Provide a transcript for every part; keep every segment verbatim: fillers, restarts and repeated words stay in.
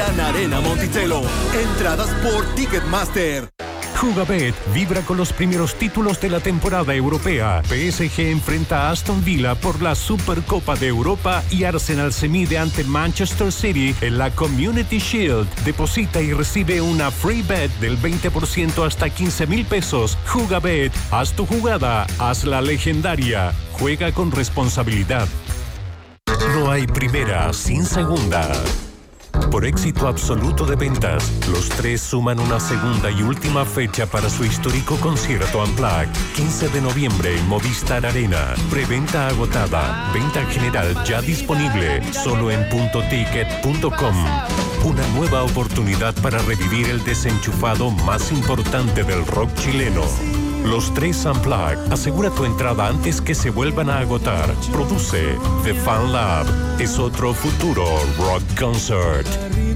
Sebastián Arena Monticello. Entradas por Ticketmaster. Jugabet vibra con los primeros títulos de la temporada europea. P S G enfrenta a Aston Villa por la Supercopa de Europa y Arsenal se mide ante Manchester City en la Community Shield. Deposita y recibe una free bet del veinte por ciento hasta quince mil pesos. Jugabet, haz tu jugada, hazla legendaria. Juega con responsabilidad. No hay primera sin segunda. Por éxito absoluto de ventas, los tres suman una segunda y última fecha para su histórico concierto Unplugged. quince de noviembre en Movistar Arena. Preventa agotada. Venta general ya disponible. Solo en punto ticket punto com. Una nueva oportunidad para revivir el desenchufado más importante del rock chileno. Los tres Unplugged. Asegura tu entrada antes que se vuelvan a agotar. Produce The Fan Lab. Es otro futuro rock concert.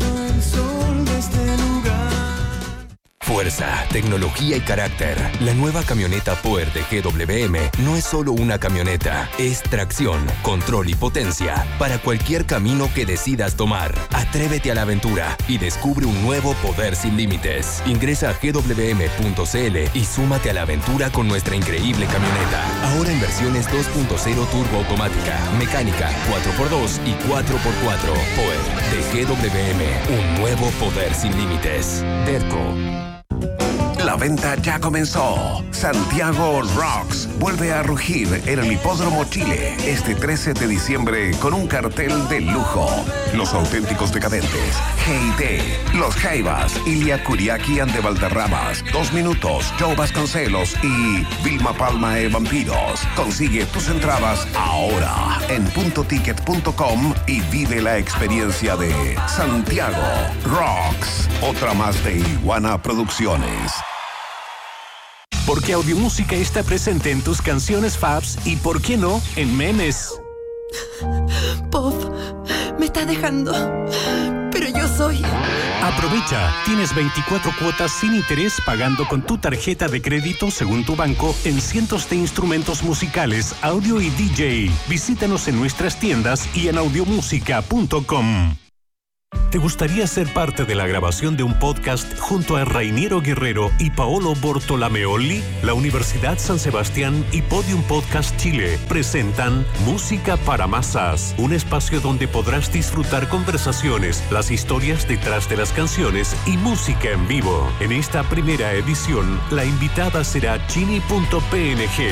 Fuerza, tecnología y carácter. La nueva camioneta Power de G W M no es solo una camioneta, es tracción, control y potencia para cualquier camino que decidas tomar. Atrévete a la aventura y descubre un nuevo poder sin límites. Ingresa a g w m punto c l y súmate a la aventura con nuestra increíble camioneta. Ahora en versiones dos punto cero turbo automática, mecánica, cuatro por dos y cuatro por cuatro. Power de G W M, un nuevo poder sin límites. Terco. La venta ya comenzó. Santiago Rocks vuelve a rugir en el Hipódromo Chile este trece de diciembre con un cartel de lujo. Los auténticos decadentes, G I T, Los Jaivas, Ilia Kuriaki and de Valderramas, Dos Minutos, Joe Vasconcelos y Vilma Palma e Vampiros. Consigue tus entradas ahora en punto ticket punto com y vive la experiencia de Santiago Rocks. Otra más de Iguana Producciones. Porque Audiomúsica está presente en tus canciones faves y, ¿por qué no?, en memes. Pop, me estás dejando, pero yo soy... Aprovecha, tienes veinticuatro cuotas sin interés pagando con tu tarjeta de crédito según tu banco en cientos de instrumentos musicales, audio y D J. Visítanos en nuestras tiendas y en audiomúsica punto com. ¿Te gustaría ser parte de la grabación de un podcast junto a Rainiero Guerrero y Paolo Bortolameoli? La Universidad San Sebastián y Podium Podcast Chile presentan Música para Masas, un espacio donde podrás disfrutar conversaciones, las historias detrás de las canciones y música en vivo. En esta primera edición, la invitada será Chini punto p n g.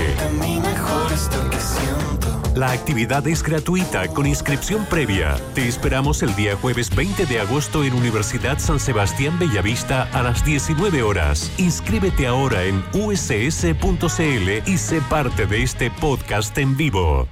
La actividad es gratuita con inscripción previa. Te esperamos el día jueves veinte de agosto en Universidad San Sebastián Bellavista a las diecinueve horas. Inscríbete ahora en u s s punto c l y sé parte de este podcast en vivo.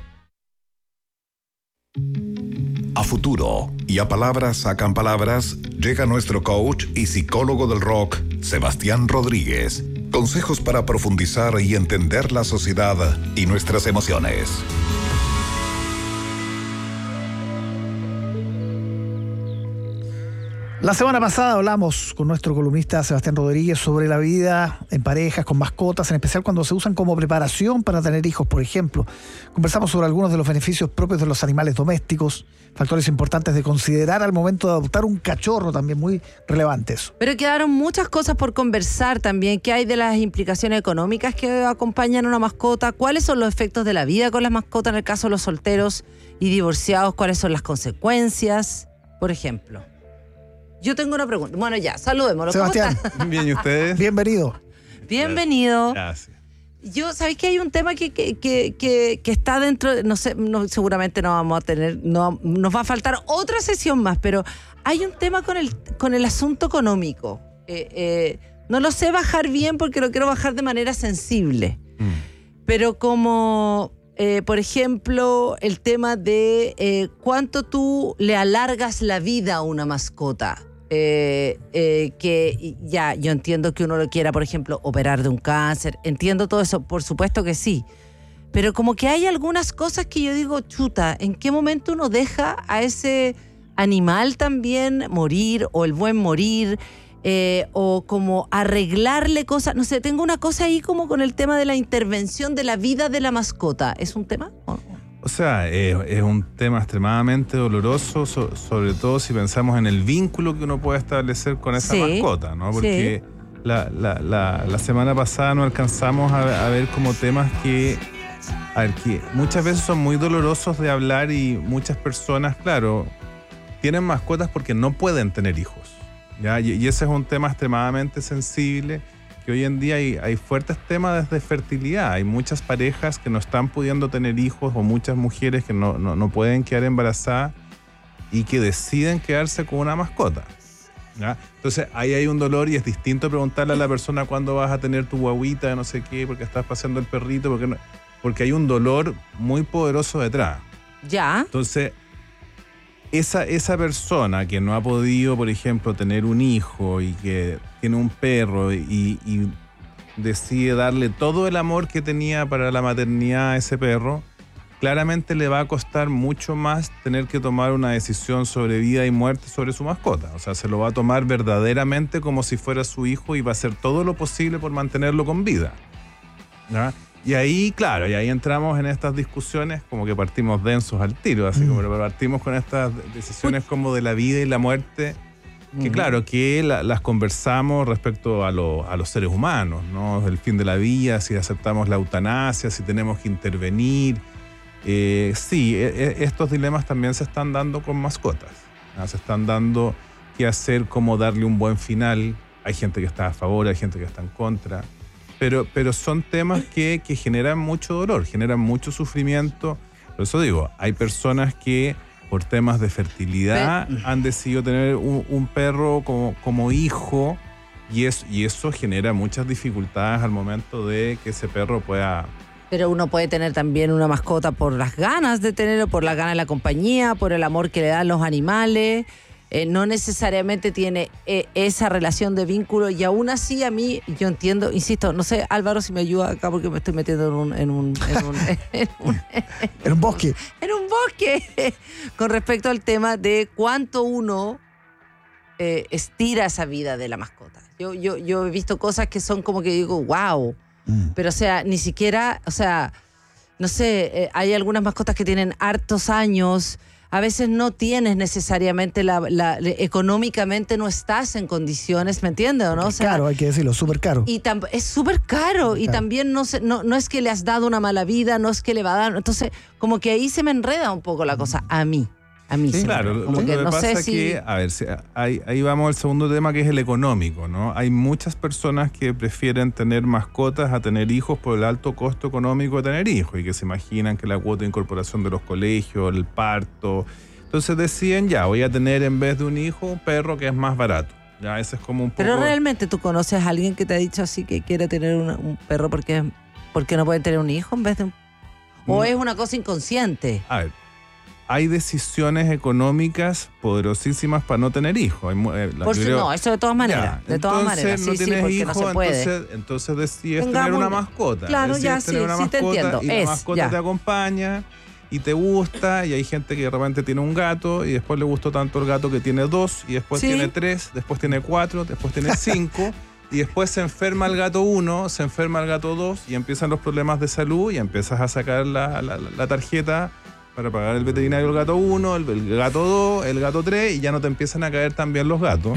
A futuro y a palabras sacan palabras, llega nuestro coach y psicólogo del rock, Sebastián Rodríguez. Consejos para profundizar y entender la sociedad y nuestras emociones. La semana pasada hablamos con nuestro columnista Sebastián Rodríguez sobre la vida en parejas, con mascotas, en especial cuando se usan como preparación para tener hijos, por ejemplo. Conversamos sobre algunos de los beneficios propios de los animales domésticos, factores importantes de considerar al momento de adoptar un cachorro, también muy relevantes. Pero quedaron muchas cosas por conversar también. ¿Qué hay de las implicaciones económicas que acompañan a una mascota? ¿Cuáles son los efectos de la vida con las mascotas en el caso de los solteros y divorciados? ¿Cuáles son las consecuencias? Por ejemplo. Yo tengo una pregunta. Bueno, ya, saludémoslo. Sebastián. ¿Cómo está? Bien, ¿y ustedes? Bienvenido. Bienvenido. Gracias. Yo, ¿sabéis que hay un tema que, que, que, que, que está dentro? No sé, no, seguramente no vamos a tener, no, nos va a faltar otra sesión más, pero hay un tema con el, con el asunto económico. Eh, eh, no lo sé bajar bien porque lo quiero bajar de manera sensible. Mm. Pero como... Eh, por ejemplo, el tema de eh, cuánto tú le alargas la vida a una mascota. Eh, eh, que ya, yo entiendo que uno lo quiera, por ejemplo, operar de un cáncer. Entiendo todo eso, por supuesto que sí. Pero como que hay algunas cosas que yo digo, chuta, ¿en qué momento uno deja a ese animal también morir o el buen morir? Eh, o como arreglarle cosas, no sé, tengo una cosa ahí como con el tema de la intervención de la vida de la mascota. ¿Es un tema? O sea, es, es un tema extremadamente doloroso, so, sobre todo si pensamos en el vínculo que uno puede establecer con esa sí, mascota, ¿no? Porque sí. la, la, la, la semana pasada no alcanzamos a, a ver como temas que, a ver, que muchas veces son muy dolorosos de hablar y muchas personas, claro, tienen mascotas porque no pueden tener hijos, ¿ya? Y, y ese es un tema extremadamente sensible, que hoy en día hay, hay fuertes temas de fertilidad. Hay muchas parejas que no están pudiendo tener hijos o muchas mujeres que no, no, no pueden quedar embarazadas y que deciden quedarse con una mascota, ¿ya? Entonces ahí hay un dolor y es distinto preguntarle a la persona cuándo vas a tener tu guaguita, no sé qué, porque estás paseando el perrito, porque, no, porque hay un dolor muy poderoso detrás. Ya. Entonces, esa, esa persona que no ha podido, por ejemplo, tener un hijo y que tiene un perro y, y decide darle todo el amor que tenía para la maternidad a ese perro, claramente le va a costar mucho más tener que tomar una decisión sobre vida y muerte sobre su mascota. O sea, se lo va a tomar verdaderamente como si fuera su hijo y va a hacer todo lo posible por mantenerlo con vida, ¿ya? Y ahí, claro, y ahí entramos en estas discusiones como que partimos densos al tiro, así mm. como partimos con estas decisiones como de la vida y la muerte, que mm. claro, que la, las conversamos respecto a, lo, a los seres humanos, ¿no? El fin de la vida, si aceptamos la eutanasia, si tenemos que intervenir. Eh, sí, e, estos dilemas también se están dando con mascotas, ¿no? Se están dando qué hacer, cómo darle un buen final. Hay gente que está a favor, hay gente que está en contra. Pero, pero son temas que, que generan mucho dolor, generan mucho sufrimiento. Por eso digo, hay personas que por temas de fertilidad Pero, han decidido tener un, un perro como, como hijo y, es, y eso genera muchas dificultades al momento de que ese perro pueda... Pero uno puede tener también una mascota por las ganas de tenerlo, por las ganas de la compañía, por el amor que le dan los animales. Eh, no necesariamente tiene eh, esa relación de vínculo y aún así a mí, yo entiendo, insisto, no sé, Álvaro, si me ayuda acá porque me estoy metiendo en un... En un, en un, en un, en un bosque. En un bosque. Con respecto al tema de cuánto uno eh, estira esa vida de la mascota. Yo, yo, yo he visto cosas que son como que digo, wow. Mm. Pero o sea, ni siquiera, o sea, no sé, eh, hay algunas mascotas que tienen hartos años. A veces no tienes necesariamente, la, la, la, económicamente no estás en condiciones, ¿me entiendes o no? O sea, caro, hay que decirlo, súper caro. Y tam, es súper caro y también no, se, no, no es que le has dado una mala vida, no es que le va a dar... Entonces, como que ahí se me enreda un poco la cosa, a mí. A mí sí, sí. Claro, como lo que que no pasa sé es si... que, a ver, ahí, ahí vamos al segundo tema que es el económico, ¿no? Hay muchas personas que prefieren tener mascotas a tener hijos por el alto costo económico de tener hijos y que se imaginan que la cuota de incorporación de los colegios, el parto... Entonces deciden, ya, voy a tener en vez de un hijo un perro que es más barato. Ya, ese es como un poco... Pero realmente tú conoces a alguien que te ha dicho así que quiere tener una, un perro porque, porque no puede tener un hijo en vez de un... ¿O no. Es una cosa inconsciente? A ver, hay decisiones económicas poderosísimas para no tener hijos. Hay, eh, Por si, no, eso de todas maneras. Ya, de todas maneras. No sí, tienes sí, porque hijo, no se puede. Entonces, entonces decides Tengamos, tener una mascota. Claro, decides ya, sí, tener una sí mascota te entiendo. Y es, la mascota ya. te acompaña y te gusta, y hay gente que de repente tiene un gato y después le gustó tanto el gato que tiene dos, y después ¿sí? tiene tres, después tiene cuatro, después tiene cinco, y después se enferma el gato uno, se enferma el gato dos, y empiezan los problemas de salud, y empiezas a sacar la, la, la tarjeta para pagar el veterinario del gato uno, el, el gato dos, el gato tres, y ya no te empiezan a caer tan bien los gatos.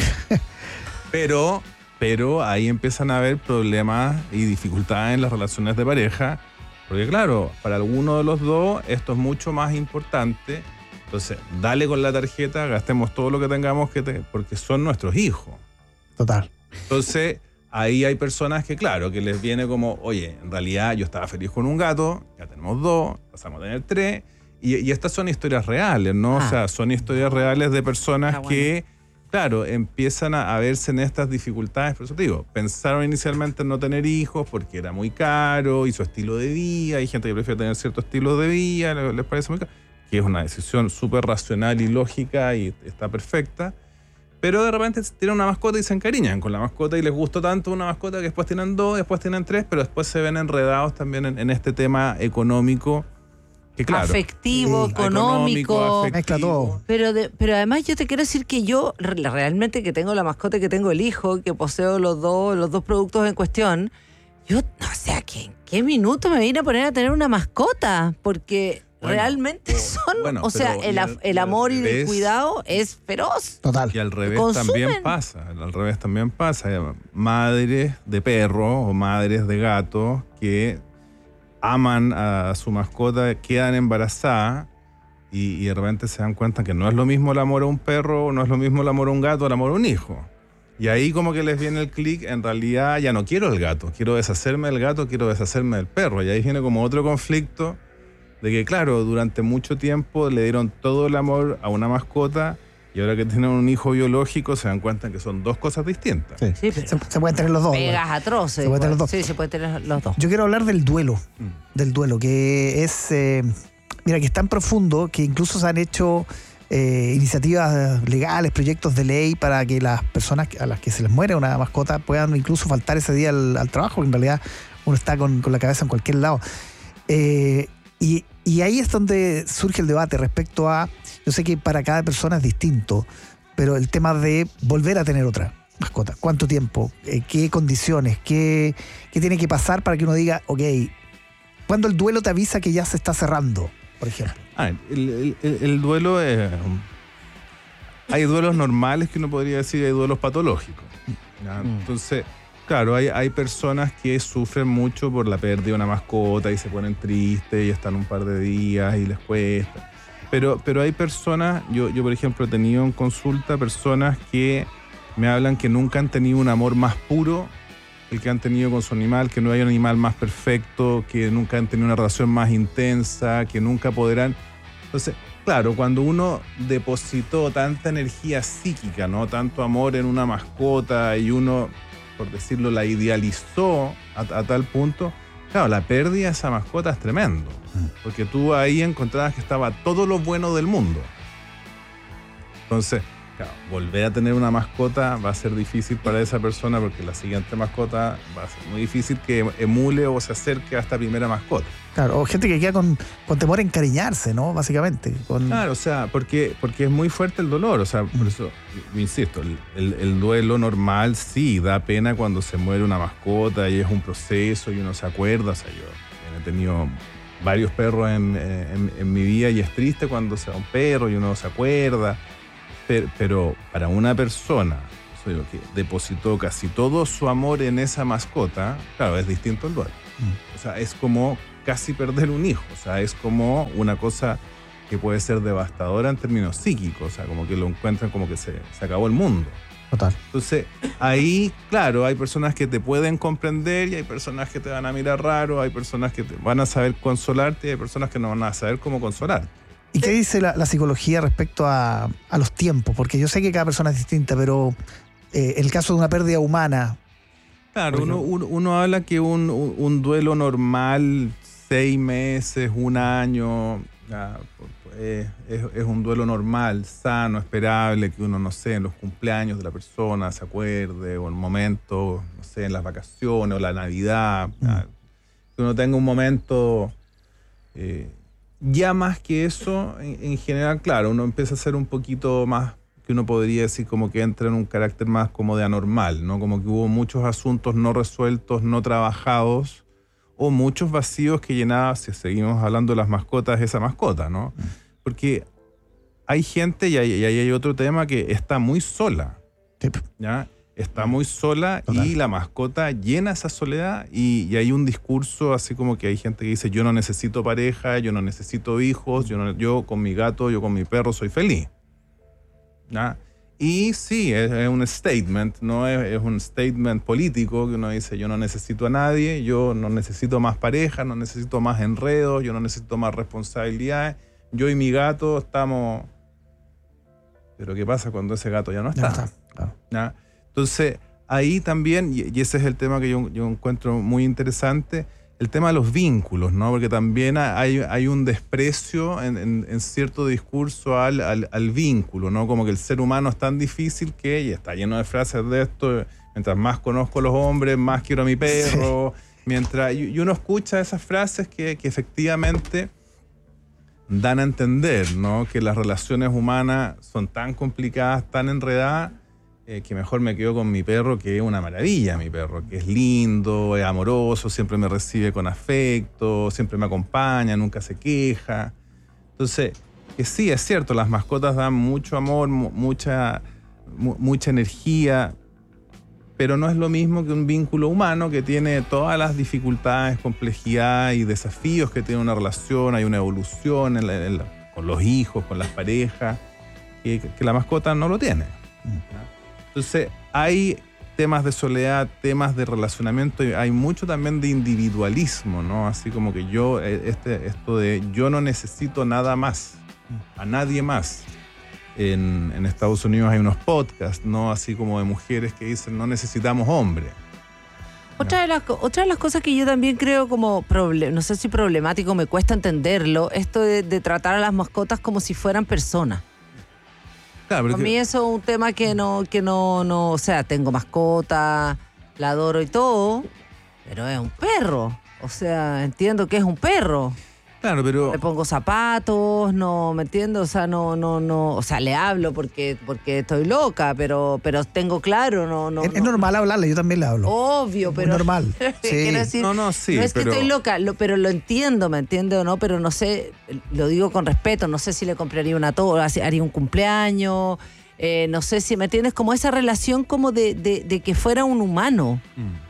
pero, pero ahí empiezan a haber problemas y dificultades en las relaciones de pareja. Porque claro, para alguno de los dos esto es mucho más importante. Entonces, dale con la tarjeta, gastemos todo lo que tengamos que te, porque son nuestros hijos. Total. Entonces, ahí hay personas que, claro, que les viene como, oye, en realidad yo estaba feliz con un gato, ya tenemos dos, pasamos a tener tres. Y, y estas son historias reales, ¿no? Ah. O sea, son historias reales de personas bueno. que... Claro, empiezan a, a verse en estas dificultades. Por eso te digo, pensaron inicialmente en no tener hijos porque era muy caro y su estilo de vida. Hay gente que prefiere tener cierto estilo de vida, les parece muy caro, que es una decisión súper racional y lógica y está perfecta. Pero de repente tienen una mascota y se encariñan con la mascota y les gustó tanto una mascota que después tienen dos, después tienen tres, pero después se ven enredados también en, en este tema económico. Que claro, afectivo, sí. económico, mezcla todo. Pero, de, pero además yo te quiero decir que yo realmente que tengo la mascota, que tengo el hijo, que poseo los dos, los dos productos en cuestión, yo no sé a qué, en qué minuto me vine a poner a tener una mascota, porque Bueno, realmente o- son, bueno, o sea, pero el, y af- al- el y al amor y el revés- cuidado es feroz. Total. Y al revés Consumen. también pasa, al revés también pasa. Hay madres de perros o madres de gatos que aman a su mascota, quedan embarazadas y, y de repente se dan cuenta que no es lo mismo el amor a un perro, no es lo mismo el amor a un gato, el amor a un hijo. Y ahí como que les viene el clic, en realidad ya no quiero el gato, quiero deshacerme del gato, quiero deshacerme del perro. Y ahí viene como otro conflicto de que, claro, durante mucho tiempo le dieron todo el amor a una mascota y ahora que tienen un hijo biológico se dan cuenta que son dos cosas distintas. Sí. Sí, pero se, se pueden tener los dos. pegas ¿verdad? atroces. Se puede tener igual. los dos. Sí, se puede tener los dos. Yo quiero hablar del duelo, Mm. del duelo, que es, eh, mira, que es tan profundo que incluso se han hecho eh, iniciativas legales, proyectos de ley para que las personas a las que se les muere una mascota puedan incluso faltar ese día al, al trabajo, que en realidad uno está con, con la cabeza en cualquier lado. Eh, y, y ahí es donde surge el debate respecto a, yo sé que para cada persona es distinto, pero el tema de volver a tener otra mascota. ¿Cuánto tiempo? Eh, ¿Qué condiciones? ¿Qué, ¿Qué tiene que pasar para que uno diga, ok, cuando el duelo te avisa que ya se está cerrando, por ejemplo? Ah, el, el- el- el duelo es... um, hay duelos normales que uno podría decir, hay duelos patológicos. ¿ya? Mm. Entonces, claro, hay, hay personas que sufren mucho por la pérdida de una mascota y se ponen tristes y están un par de días y les cuesta. Pero, pero hay personas, yo, yo por ejemplo he tenido en consulta personas que me hablan que nunca han tenido un amor más puro el que han tenido con su animal, que no hay un animal más perfecto, que nunca han tenido una relación más intensa, que nunca podrán... Entonces, claro, cuando uno depositó tanta energía psíquica, ¿no? Tanto amor en una mascota y uno, por decirlo, la idealizó a, a tal punto, claro, la pérdida de esa mascota es tremendo. Porque tú ahí encontrabas que estaba todo lo bueno del mundo. Entonces, claro, volver a tener una mascota va a ser difícil para esa persona porque la siguiente mascota va a ser muy difícil que emule o se acerque a esta primera mascota. Claro, o gente que queda con, con temor a encariñarse, ¿no? Básicamente. Con... Claro, o sea, porque, porque es muy fuerte el dolor, o sea, por eso, yo insisto, el, el- el duelo normal sí da pena cuando se muere una mascota y es un proceso y uno se acuerda, o sea, yo he tenido varios perros en, en- en mi vida y es triste cuando se va un perro y uno se acuerda, pero, pero para una persona, o sea, que depositó casi todo su amor en esa mascota, claro, es distinto el duelo. O sea, es como casi perder un hijo, o sea, es como una cosa que puede ser devastadora en términos psíquicos, o sea, como que lo encuentran como que se, se acabó el mundo. Total. Entonces, ahí, claro, hay personas que te pueden comprender y hay personas que te van a mirar raro, hay personas que te van a saber consolarte y hay personas que no van a saber cómo consolarte. ¿Y qué dice la, la psicología respecto a, a los tiempos? Porque yo sé que cada persona es distinta, pero eh, el caso de una pérdida humana... Claro, uno, uno, uno habla que un, un, un duelo normal, seis meses, un año, ya, pues, es, es un duelo normal, sano, esperable, que uno, no sé, en los cumpleaños de la persona se acuerde, o en momentos, no sé, en las vacaciones o la Navidad, Mm. ya, que uno tenga un momento... Eh, ya más que eso, en, en general, claro, uno empieza a ser un poquito más, que uno podría decir como que entra en un carácter más como de anormal, ¿no? Como que hubo muchos asuntos no resueltos, no trabajados, o muchos vacíos que llenaba, si seguimos hablando de las mascotas, esa mascota, ¿no? Porque hay gente, y ahí y ahí hay otro tema, que está muy sola, Sí. ¿ya? Está muy sola Total. y la mascota llena esa soledad y, y hay un discurso así como que hay gente que dice yo no necesito pareja, yo no necesito hijos, yo, no- yo con mi gato, yo con mi perro soy feliz. ¿Ya? Y sí, es, es un statement, no es, es un statement político que uno dice yo no necesito a nadie, yo no necesito más pareja, no necesito más enredos, yo no necesito más responsabilidades, yo y mi gato estamos... Pero ¿qué pasa cuando ese gato ya no Ya está? no está, claro. ¿Ya? Entonces, ahí también, y y ese es el tema que yo, yo encuentro muy interesante, el tema de los vínculos, ¿no? Porque también hay, hay un desprecio en, en- en cierto discurso al, al- al vínculo, ¿no? Como que el ser humano es tan difícil que, y está lleno de frases de esto, mientras más conozco a los hombres, más quiero a mi perro, mientras, y, y uno escucha esas frases que, que efectivamente dan a entender, ¿no? Que las relaciones humanas son tan complicadas, tan enredadas, eh, que mejor me quedo con mi perro, que es una maravilla mi perro, que es lindo, es amoroso, siempre me recibe con afecto, siempre me acompaña, nunca se queja. Entonces, que sí, es cierto, las mascotas dan mucho amor, mu- mucha, mu- mucha energía, pero no es lo mismo que un vínculo humano que tiene todas las dificultades, complejidad y desafíos que tiene una relación. Hay una evolución en la, en la, con los hijos, con las parejas, que, que la mascota no lo tiene. Entonces, hay temas de soledad, temas de relacionamiento, y hay mucho también de individualismo, ¿no? Así como que yo, este, esto de yo no necesito nada más, a nadie más. En, en Estados Unidos hay unos podcasts, ¿no? Así como de mujeres que dicen no necesitamos hombre. Otra de, las, otra de las cosas que yo también creo como, proble- no sé si problemático, me cuesta entenderlo, esto de, de tratar a las mascotas como si fueran personas. Claro, Para mí eso es un tema que no, que no, no, o sea, tengo mascota, la adoro y todo, pero es un perro. O sea, entiendo que es un perro. Claro, pero... Le pongo zapatos, no, ¿me entiendes? O sea, no, no, no, o sea, le hablo porque, porque estoy loca, pero, pero tengo claro, no, no. Es, no. es normal hablarle, yo también le hablo. Obvio, Muy pero. normal. Sí. Quiero decir, No, no, sí, no es pero- que estoy loca, lo- pero lo entiendo, ¿me entiende o no? Pero no sé, lo digo con respeto, no sé si le compraría una torta, haría un cumpleaños, eh, no sé si, ¿me entiendes? Como esa relación como de, de, de que fuera un humano. Mm.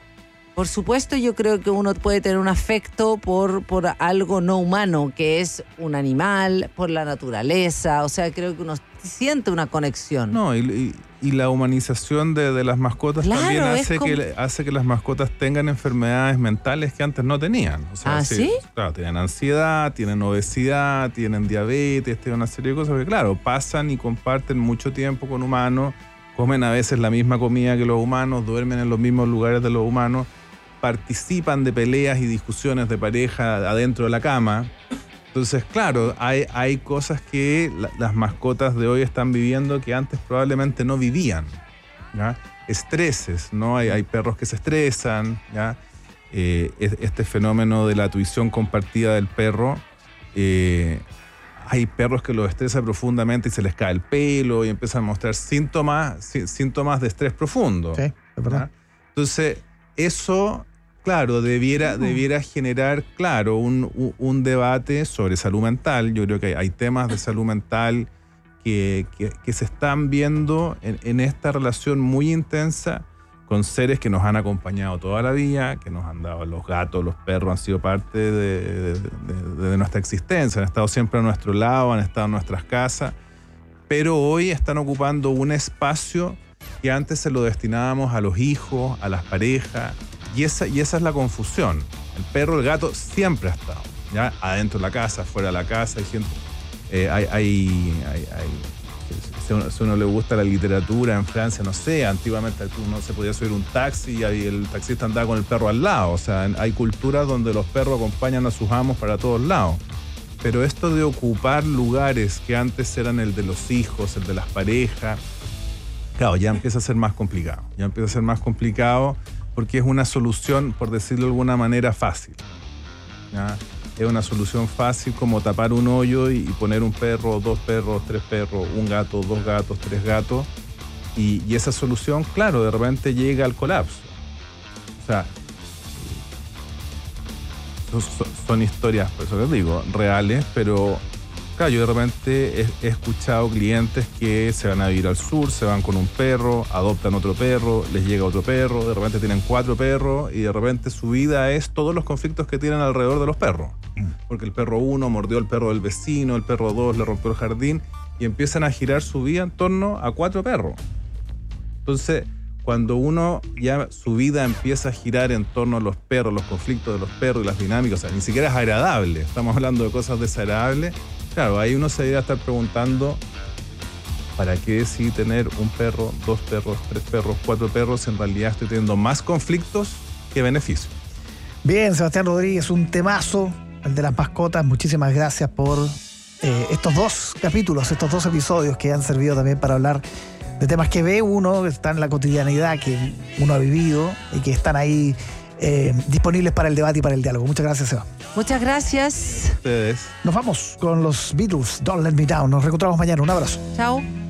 Por supuesto, yo creo que uno puede tener un afecto por, por algo no humano, que es un animal, por la naturaleza. O sea, creo que uno siente una conexión. No, y, y- y la humanización de, de las mascotas Claro, también es hace, como- que, hace que las mascotas tengan enfermedades mentales que antes no tenían. O sea, ¿Ah, sí? Claro, tienen ansiedad, tienen obesidad, tienen diabetes, tienen una serie de cosas que, claro, pasan y comparten mucho tiempo con humanos, comen a veces la misma comida que los humanos, duermen en los mismos lugares de los humanos, participan de peleas y discusiones de pareja adentro de la cama. Entonces, claro, hay, hay cosas que la- las mascotas de hoy están viviendo que antes probablemente no vivían, ¿ya? Estreses, ¿no? Hay, hay perros que se estresan, ¿ya? Eh, es- este fenómeno de la tuición compartida del perro, eh, hay perros que los estresa profundamente y se les cae el pelo y empiezan a mostrar síntomas, sí- síntomas de estrés profundo. Sí, es verdad. ¿ya? Entonces, eso, claro, debiera, debiera generar, claro, un, un- un debate sobre salud mental. Yo creo que hay, hay temas de salud mental que, que- que se están viendo en, en esta relación muy intensa con seres que nos han acompañado toda la vida, que nos han dado los gatos, los perros, han sido parte de, de- de- de nuestra existencia, han estado siempre a nuestro lado, han estado en nuestras casas, pero hoy están ocupando un espacio que antes se lo destinábamos a los hijos, a las parejas, y esa, y esa es la confusión. El perro, el gato siempre ha estado, ¿ya? Adentro de la casa, fuera de la casa, hay gente, eh, hay, hay, hay, hay- si, a uno, si a uno le gusta la literatura en Francia, no sé, antiguamente uno se podía subir un taxi y ahí el taxista andaba con el perro al lado, o sea, hay culturas donde los perros acompañan a sus amos para todos lados. Pero esto de ocupar lugares que antes eran el de los hijos, el de las parejas, claro, ya empieza a ser más complicado. Ya empieza a ser más complicado porque es una solución, por decirlo de alguna manera, fácil. ¿ya? Es una solución fácil como tapar un hoyo y, y poner un perro, dos perros, tres perros, un gato, dos gatos, tres gatos. Y, y esa solución, claro, de repente llega al colapso. O sea, son, son historias, por eso les digo, reales, pero claro, yo de repente he, he escuchado clientes que se van a vivir al sur, se van con un perro, adoptan otro perro, les llega otro perro, de repente tienen cuatro perros y de repente su vida es todos los conflictos que tienen alrededor de los perros. Porque el perro uno mordió al perro del vecino, el perro dos le rompió el jardín y empiezan a girar su vida en torno a cuatro perros. Entonces, cuando uno ya su vida empieza a girar en torno a los perros, los conflictos de los perros y las dinámicas, o sea, ni siquiera es agradable, estamos hablando de cosas desagradables, claro, ahí uno se debería estar preguntando ¿para qué decidí tener un perro, dos perros, tres perros, cuatro perros si en realidad estoy teniendo más conflictos que beneficios? Bien, Sebastián Rodríguez, un temazo, el de las mascotas. Muchísimas gracias por eh, estos dos capítulos, estos dos episodios que han servido también para hablar de temas que ve uno, que están en la cotidianidad, que uno ha vivido y que están ahí eh, disponibles para el debate y para el diálogo. Muchas gracias, Seba. Muchas gracias. Ustedes. Nos vamos con los Beatles, Don't Let Me Down. Nos reencontramos mañana. Un abrazo. Chao.